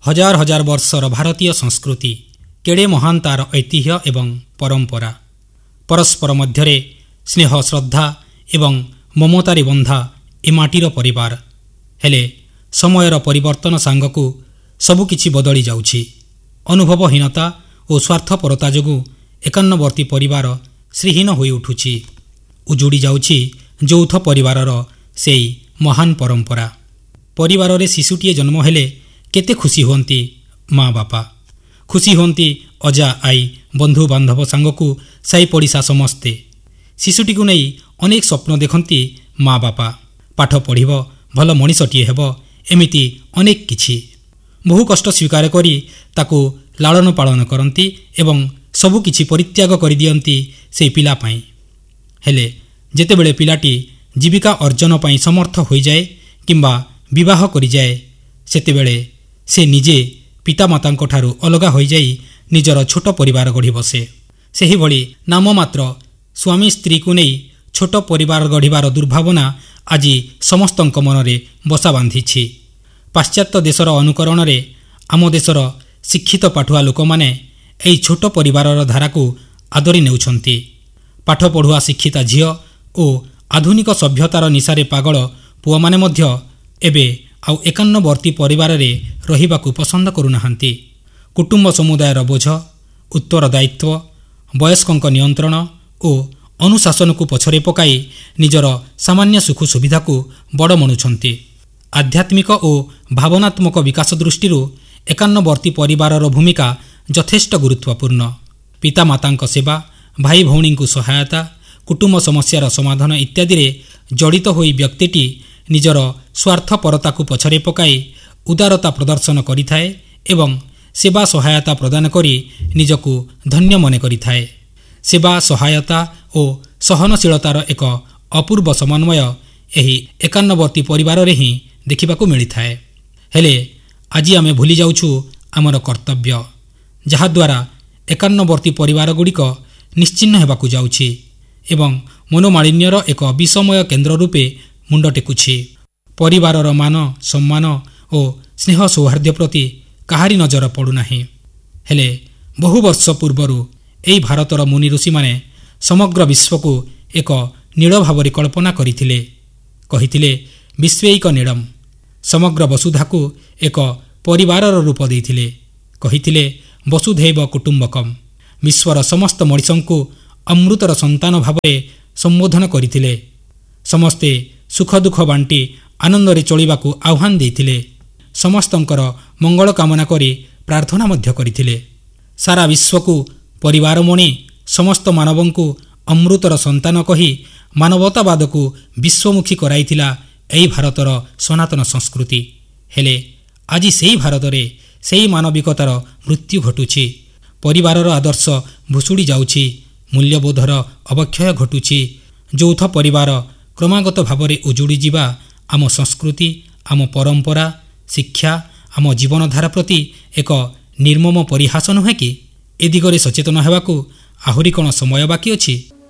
हजार हजार वर्षर भारतीय संस्कृति केड़े महान तार ऐतिह्य एवं परंपरा परस्पर मध्यरे स्नेह श्रद्धा एवं ममतारे बंधा ए माटीर परिवार हेले समयर परिवर्तन सांगकू सबुकिछि बदली जाउछि। अनुभवहीनता और स्वार्थपरता जोगु एकान्नवर्ती परिवार श्रीहीन होई उठुछि। उजुड़ी जाउछि यौथ परिवारर सेई महान परंपरा। परिवार रे शिशुटीए जन्म हेले केते खुशी हुअन्ति माँ बापा, खुशी हुअन्ति अजा आई बंधु बांधव सांगकू साई पड़िशा समस्ते। शिशुटी को नहीं अनेक स्वप्न देखती माँ बापा, पाठ पढ़िब भल मनीषटीए हेब एमिति अनेक किछि। बहु कष्ट स्वीकार करी ताकू लालन पालन करती एवं सबु किछि परित्याग कर दियंती से पिला पाई। हेले जेतेबेले पिलाटी जीविका अर्जन पाई समर्थ हो जाए किंबा विवाह करि जाए सेतेबेले से निजे पितामातांक ठारू अलगा हो जाई निजर छोट परिवार गढ़ी बसे। सेही भली नाम मात्र स्वामी स्त्री को नहीं छोट परिवार गढ़िबार दुर्भावना आज समस्तंक मनरे बसा बांधिछि। पाश्चात्य देशर अनुकरण रे आम देशर शिक्षित पाठुआ लोक माने एई छोट परिवारर धाराकू आदरी नेउछंती। पाठ पढ़ुआ शिक्षिता झियो ओ आधुनिक सभ्यतार निशारे पागल पुआ माने मध्य एबे आउ एकान्नवर्ती परिवार रे रहिबाकू पसंद करुनाहांती। कुटुंब समुदायर बोझ, उत्तरदायित्व, वयस्कंक नियंत्रण ओ अनुशासन को पछरे पकाई निजर सामान्य सुख सुविधा को बड़ मणुछंती। आध्यात्मिक और भावनात्मक विकास दृष्टि एकान्नवर्ती परिवारर भूमिका यथेष्ट गुरुत्वपूर्ण। पितामातांक सेवा, भाई भौणी को सहायता, कुटुंब समस्यार समाधान इत्यादि रे जड़ित होई व्यक्तिटी निजर स्वार्थपरता को पछरे पकाई उदारता प्रदर्शन करिथाए एवं सेवा सहायता प्रदान करी निजकू धन्य मने करिथाए। सेवा सहायता और सहनशीलतार एक अपूर्व समन्वय एही एकान्नवर्ती परिवार रे ही देखिबाकू मिलिथाए। हेले आज आमे भूली जाउछु आमर कर्तव्य, जहाद्वारा एकान्नवर्ती परिवार गुड़िक निश्चिन्न हेबाकू जाउछि एवं मनोमालिन्यर एक विषमय केन्द्र रूपे मुंड टेकुछि। परिवारर मान सम्मान और स्नेह सौहार्द्य प्रति काहारी नजर पड़ुनाही। हेले बहु वर्ष पूर्वरु एई भारतर मुनि ऋषि माने समग्र विश्वको एक नीड़ भाव कल्पना करिथिले। कहिथिले विश्वैक नीड़म। समग्र वसुधाकू एक परिवारर रूप देइथिले। कहिथिले वसुधैव कुटुंबकम। विश्वर समस्त मଣିଷଙ୍କୁ अमृतर संतान भावरे संबोधन करिथिले। समस्ते सुख दुख बांटी आनंदरे चलिबाकू आह्वान देइथिले। समस्तंकर मंगल कामना करी प्रार्थना मध्य करिथिले। सारा विश्वकू परिवारमणि समस्त मानवंकु अमृतर संतान कही मानवतावादकू विश्वमुखी कराइथिला एई भारतर सनातन संस्कृति। हेले आज सेई भारतरे सेई मानविकतार मृत्यु घटुछि। परिवारर आदर्श भुसुड़ी जाउछि। मूल्यबोधर अवक्षय घटुछि। यौथ परिवार क्रमागत भावरे उजुड़ी जिबा आम संस्कृति, आम परंपरा, शिक्षा, आम जीवनधारा प्रति एक निर्मम परिहास नुहे कि? ए दिगरे सचेतन हेबाकू आहुरी कौन समय बाकी अछि?